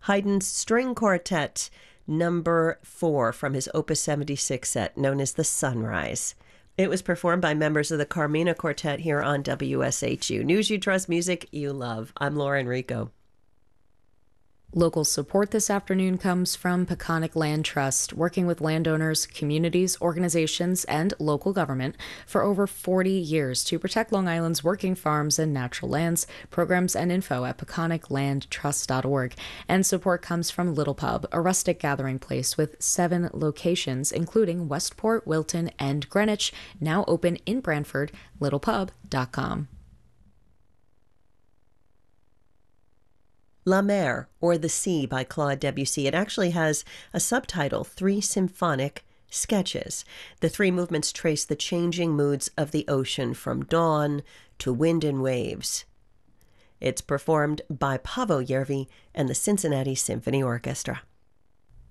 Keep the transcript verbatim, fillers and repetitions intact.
Haydn's String Quartet, number four from his Opus seventy-six set, known as The Sunrise. It was performed by members of the Carmina Quartet here on W S H U. News you trust, music you love. I'm Laura Enrico. Local support this afternoon comes from Peconic Land Trust, working with landowners, communities, organizations, and local government for over forty years to protect Long Island's working farms and natural lands. Programs and info at peconic land trust dot org. And support comes from Little Pub, a rustic gathering place with seven locations, including Westport, Wilton, and Greenwich, now open in Branford, little pub dot com. La Mer, or The Sea by Claude Debussy. It actually has a subtitle, Three Symphonic Sketches. The three movements trace the changing moods of the ocean from dawn to wind and waves. It's performed by Paavo Järvi and the Cincinnati Symphony Orchestra.